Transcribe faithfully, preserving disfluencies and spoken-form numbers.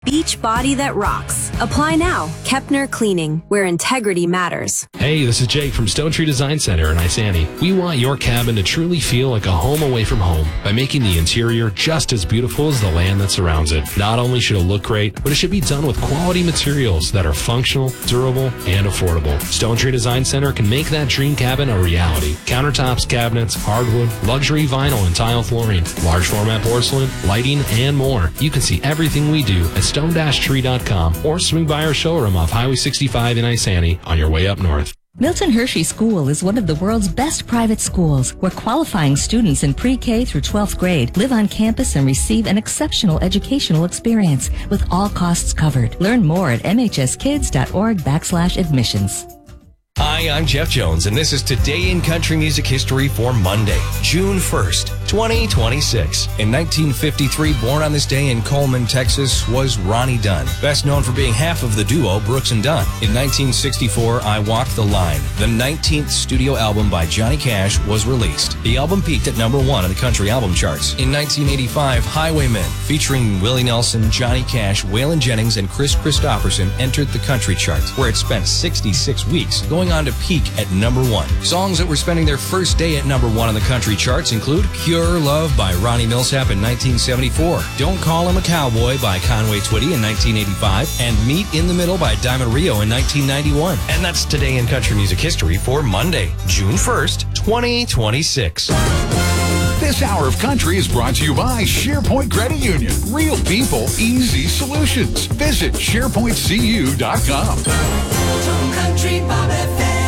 Beach body that rocks. Apply now. Kepner Cleaning, where integrity matters. Hey, this is Jake from Stone Tree Design Center in Isani. We want your cabin to truly feel like a home away from home by making the interior just as beautiful as the land that surrounds it. Not only should it look great, but it should be done with quality materials that are functional, durable, and affordable. Stone Tree Design Center can make that dream cabin a reality. Countertops, cabinets, hardwood, luxury vinyl and tile flooring, large format porcelain, lighting, and more. You can see everything we do at stone tree dot com or swing by our showroom off Highway sixty-five in Isani on your way up north. Milton Hershey School is one of the world's best private schools where qualifying students in pre-K through twelfth grade live on campus and receive an exceptional educational experience with all costs covered. Learn more at m h s kids dot org backslash admissions. Hi, I'm Jeff Jones, and this is Today in Country Music History for Monday, June first, twenty twenty-six. In nineteen fifty-three, born on this day in Coleman, Texas, was Ronnie Dunn, best known for being half of the duo Brooks and Dunn. In nineteen sixty-four, I Walked the Line, the nineteenth studio album by Johnny Cash, was released. The album peaked at number one on the country album charts. In nineteen eighty-five, Highwaymen, featuring Willie Nelson, Johnny Cash, Waylon Jennings, and Chris Christopherson, entered the country charts, where it spent sixty-six weeks, going on to peak at number one. Songs that were spending their first day at number one on the country charts include Pure Love by Ronnie Millsap in nineteen seventy-four, Don't Call Him a Cowboy by Conway Twitty in nineteen eighty-five, and Meet in the Middle by Diamond Rio in nineteen ninety-one. And that's Today in Country Music History for Monday, June first, twenty twenty-six. This hour of country is brought to you by SharePoint Credit Union. Real people, easy solutions. Visit share point c u dot com. Country Bob F M.